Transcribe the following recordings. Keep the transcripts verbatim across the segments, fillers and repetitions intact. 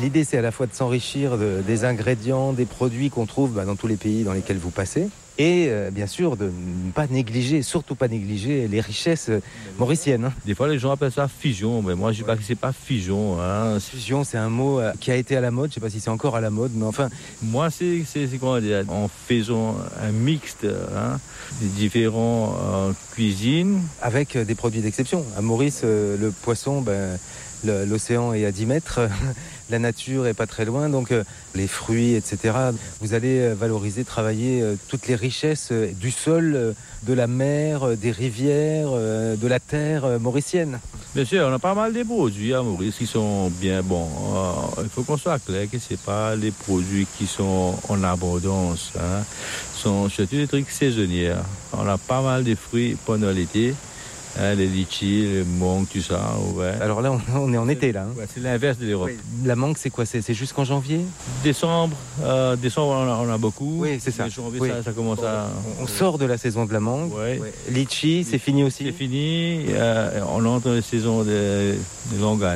L'idée, c'est à la fois de s'enrichir de, des ingrédients, des produits qu'on trouve bah, dans tous les pays dans lesquels vous passez. Et euh, bien sûr, de ne pas négliger, surtout pas négliger les richesses euh, mauriciennes. Hein. Des fois, les gens appellent ça fusion, mais moi, je dis pas que c'est pas fusion. Hein. Fusion, c'est un mot euh, qui a été à la mode. Je sais pas si c'est encore à la mode, mais enfin. Moi, c'est, c'est, c'est comment dire, en faisant un mixte, hein, des différents euh, cuisines. Avec euh, des produits d'exception. À Maurice, euh, le poisson, ben, le, l'océan est à dix mètres. La nature est pas très loin, donc euh, les fruits, et cetera. Vous allez euh, valoriser, travailler euh, toutes les richesses euh, du sol, euh, de la mer, euh, des rivières, euh, de la terre euh, mauricienne. Bien sûr, on a pas mal de produits à Maurice qui sont bien bons. Euh, il faut qu'on soit clair que c'est pas les produits qui sont en abondance. Hein. Ce sont surtout des trucs saisonniers. On a pas mal de fruits pendant l'été. Hein, les litchis, les mangues, tout ça. Ouais. Alors là, on, on est en été, là. Hein. Ouais, c'est l'inverse de l'Europe. Oui. La mangue, c'est quoi? C'est, c'est jusqu'en janvier? Décembre, euh, décembre on, a, on a beaucoup. Oui, c'est ça. Mais janvier, oui. ça, ça commence bon, à... On, on sort de la saison de la mangue. Ouais. Ouais. Litchi, c'est fini aussi? C'est fini. Euh, on entre dans la saison de, de Longan.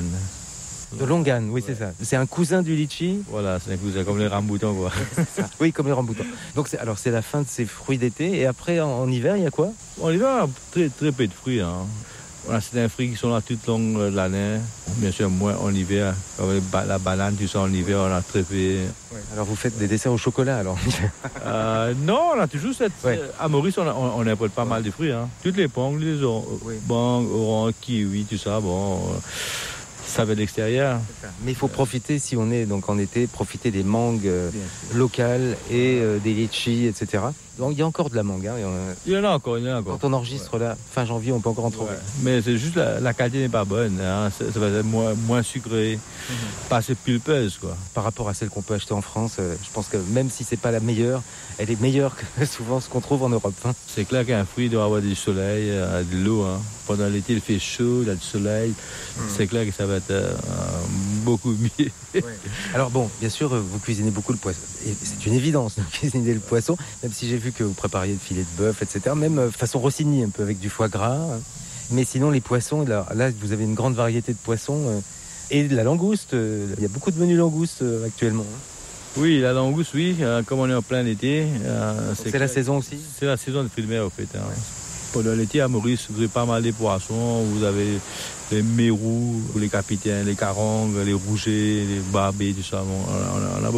De Longan, oui, ouais. C'est ça. C'est un cousin du litchi. Voilà, c'est un cousin, comme les ramboutans, quoi. C'est ça. Oui, comme les ramboutans. Donc, c'est, alors, c'est la fin de ces fruits d'été. Et après, en, en hiver, il y a quoi? En hiver, très, très peu de fruits. Hein. On a certains fruits qui sont là toute longue de l'année. Bien sûr, moins en hiver. Comme la banane, tout ça, en hiver, on a très peu. Ouais. Alors, vous faites des desserts au chocolat, alors? euh, Non, on a toujours cette... Ouais. À Maurice, on, a, on, on importe pas ouais. mal de fruits. Hein. Toutes les pommes, les or... oui. Banques, oranges, kiwi, tout ça, bon... Euh... Ça va de l'extérieur. Mais il faut profiter, si on est donc en été, profiter des mangues euh, locales et euh, des litchis, et cetera. Donc il y a encore de la mangue. Hein, il y en a encore, il y en a encore. Quand on enregistre ouais. là, fin janvier, on peut encore en trouver. Ouais. Mais c'est juste la, la qualité n'est pas bonne. Hein. Ça, ça va être moins, moins sucré, mm-hmm. pas assez pulpeuse, quoi. Par rapport à celle qu'on peut acheter en France, euh, je pense que même si c'est pas la meilleure, elle est meilleure que souvent ce qu'on trouve en Europe. Hein. C'est clair qu'un fruit doit avoir du soleil, euh, de l'eau. Hein. Pendant l'été, il fait chaud, il y a du soleil. Mm. C'est clair que ça va être euh, beaucoup mieux. Ouais. Alors bon, bien sûr, vous cuisinez beaucoup le poisson. Et c'est une évidence de cuisiner le poisson, même si j'ai vu que vous prépariez le filet de bœuf, et cetera. Même euh, façon Rossini, un peu avec du foie gras. Mais sinon, les poissons, là, là vous avez une grande variété de poissons. Euh, et de la langouste, euh, il y a beaucoup de menus langouste euh, actuellement. Hein. Oui, la langouste, oui. Euh, comme on est en plein été. Euh, c'est c'est la saison aussi? C'est la saison de fruits de mer, en fait. Hein. Ouais. Pendant l'été, à Maurice, vous avez pas mal de poissons. Vous avez les mérous, les capitaines, les carangues, les rougets, les barbets, tout ça. Bon, on a, on a beaucoup.